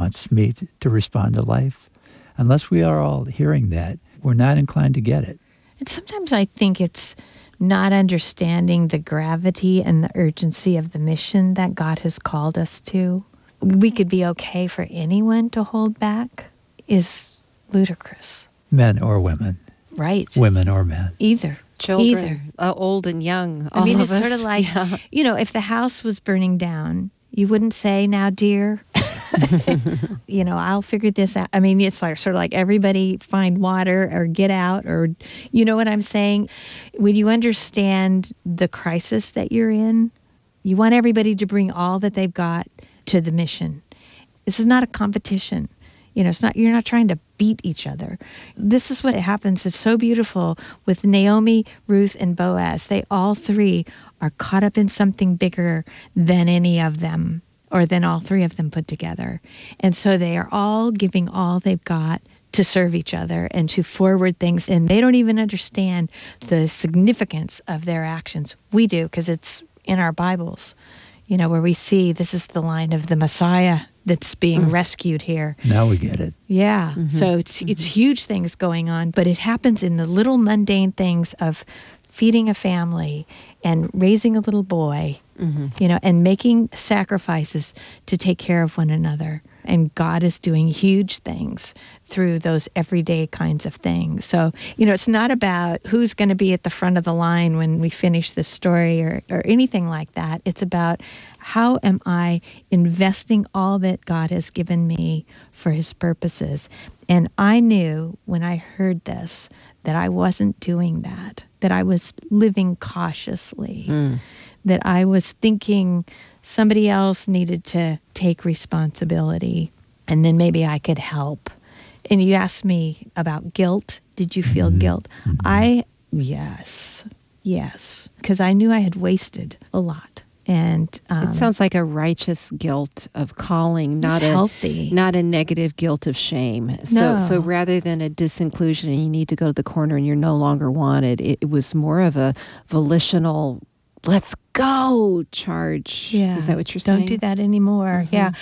wants me to respond to life. Unless we are all hearing that, we're not inclined to get it. And sometimes I think it's not understanding the gravity and the urgency of the mission that God has called us to. We could be okay for anyone to hold back is ludicrous. Men or women. Right. Women or men. Either. Children, old and young, all I mean, of it's us. sort of like, if the house was burning down, you wouldn't say, now, dear, I'll figure this out. I mean, it's like sort of like everybody find water or get out, or, you know what I'm saying? When you understand the crisis that you're in, you want everybody to bring all that they've got to the mission. This is not a competition. You're not trying to beat each other. This is what happens. It's so beautiful with Naomi, Ruth, and Boaz. They all three are caught up in something bigger than any of them, or than all three of them put together. And so they are all giving all they've got to serve each other and to forward things. And they don't even understand the significance of their actions. We do, because it's in our Bibles, where we see this is the line of the Messiah that's being rescued here. Now we get it. Yeah. Mm-hmm. So it's huge things going on, but it happens in the little mundane things of feeding a family and raising a little boy, and making sacrifices to take care of one another. And God is doing huge things through those everyday kinds of things. So, it's not about who's going to be at the front of the line when we finish this story or anything like that. It's about how am I investing all that God has given me for his purposes. And I knew when I heard this that I wasn't doing that I was living cautiously, that I was thinking somebody else needed to take responsibility, and then maybe I could help. And you asked me about guilt. Did you feel guilt? Yes, because I knew I had wasted a lot. And it sounds like a righteous guilt of calling, not a negative guilt of shame. So rather than a disinclusion and you need to go to the corner and you're no longer wanted, it was more of a volitional, let's go charge. Yeah. Is that what you're saying? Don't do that anymore. Mm-hmm. Yeah.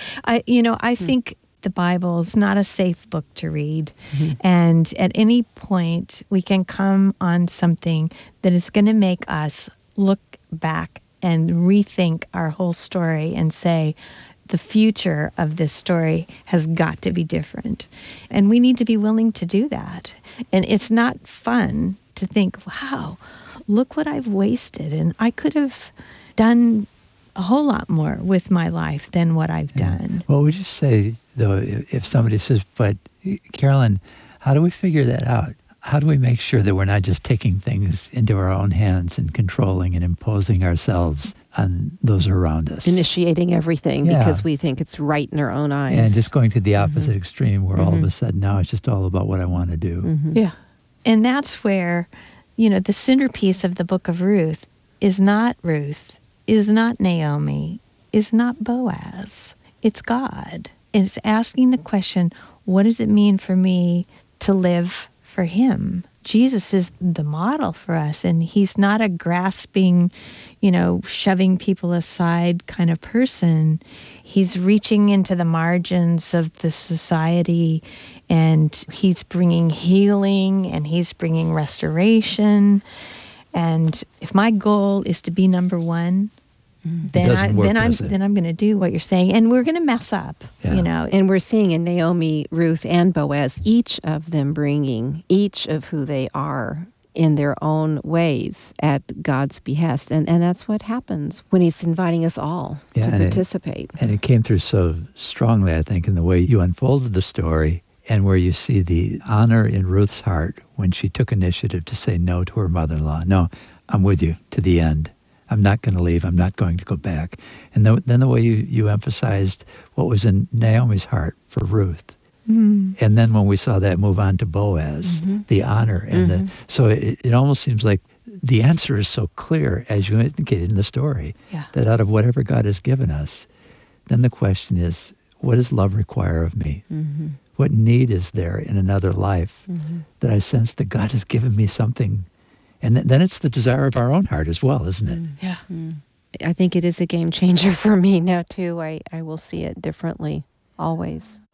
I think the Bible is not a safe book to read. Mm-hmm. And at any point we can come on something that is going to make us look back and rethink our whole story and say, the future of this story has got to be different. And we need to be willing to do that. And it's not fun to think, wow, look what I've wasted. And I could have done a whole lot more with my life than what I've done. Well, would you say, though, if somebody says, but Carolyn, how do we figure that out? How do we make sure that we're not just taking things into our own hands and controlling and imposing ourselves on those around us? Initiating everything because we think it's right in our own eyes. And just going to the opposite extreme where all of a sudden now it's just all about what I want to do. Mm-hmm. Yeah. And that's where, the centerpiece of the book of Ruth is not Ruth, is not Naomi, is not Boaz. It's God. It's asking the question, what does it mean for me to live for him? Jesus is the model for us, and he's not a grasping, shoving people aside kind of person. He's reaching into the margins of the society, and he's bringing healing, and he's bringing restoration. And if my goal is to be number one, then I'm going to do what you're saying, and we're going to mess up, And we're seeing in Naomi, Ruth, and Boaz, each of them bringing each of who they are in their own ways at God's behest, and that's what happens when He's inviting us all to participate. And it came through so strongly, I think, in the way you unfolded the story, and where you see the honor in Ruth's heart when she took initiative to say no to her mother-in-law. No, I'm with you to the end. I'm not going to leave. I'm not going to go back. And then the way you emphasized what was in Naomi's heart for Ruth. And then when we saw that move on to Boaz, the honor. And so it almost seems like the answer is so clear, as you indicated in the story, that out of whatever God has given us, then the question is, what does love require of me? What need is there in another life that I sense that God has given me something? And then it's the desire of our own heart as well, isn't it? Yeah. I think it is a game changer for me now, too. I will see it differently, always.